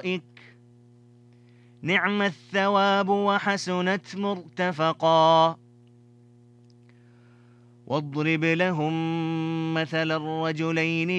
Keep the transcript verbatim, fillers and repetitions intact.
الأرائك نعم الثواب وحسنت مرتفقا واضرب لهم مثل الرجلين